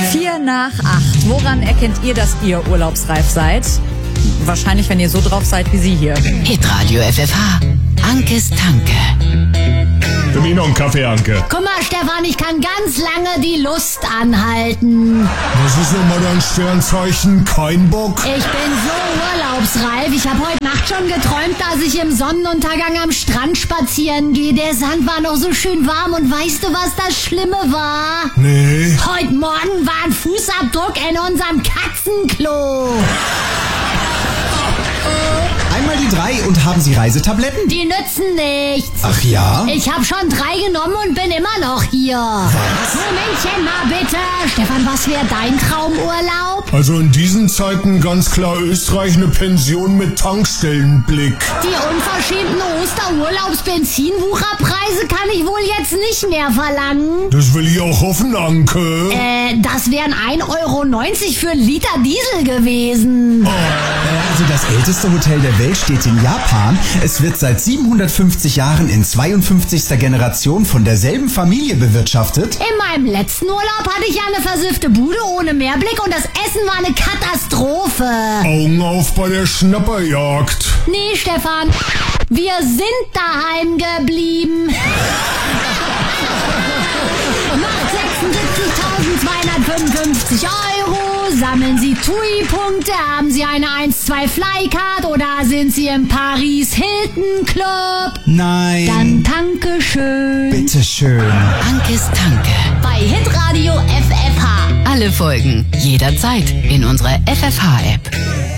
7:04. Woran erkennt ihr, dass ihr urlaubsreif seid? Wahrscheinlich, wenn ihr so drauf seid wie sie hier. Hitradio FFH. Ankes Tanke. Für mich noch einen Kaffee, Anke. Guck mal, Stefan, ich kann ganz lange die Lust anhalten. Was ist nochmal dein Sternzeichen? Kein Bock? Ich bin so urlaubsreif. Ich habe heute Nacht schon geträumt, dass ich im Sonnenuntergang am Strand spazieren gehe. Der Sand war noch so schön warm und weißt du, was das Schlimme war? Nee. Heute Morgen war ein Fußabdruck in unserem Katzenklo. Einmal die 3 und haben Sie Reisetabletten? Die nützen nichts. Ach ja? Ich habe schon 3 genommen und bin immer noch hier. Was? Momentchen mal bitte. Stefan, was wäre dein Traumurlaub? Also in diesen Zeiten ganz klar Österreich, eine Pension mit Tankstellenblick. Die unverschämten Osterurlaubsbenzinwucherpreise kann ich wohl jetzt nicht mehr verlangen. Das will ich auch hoffen, Anke. Das wären 1,90 € für einen Liter Diesel gewesen. Also das älteste Hotel der Welt steht in Japan. Es wird seit 750 Jahren in 52. Generation von derselben Familie bewirtschaftet. In meinem letzten Urlaub hatte ich eine versiffte Bude ohne Meerblick und das Essen war eine Katastrophe. Augen auf bei der Schnapperjagd. Nee, Stefan, wir sind daheim geblieben. Macht 76.255 €. Sammeln Sie TUI-Punkte, haben Sie eine 1-2 Flycard oder sind Sie im Paris Hilton Club? Nein. Dann danke schön. Bitteschön. Ankes Tanke. Bei Hitradio FFH. Alle Folgen jederzeit in unserer FFH-App.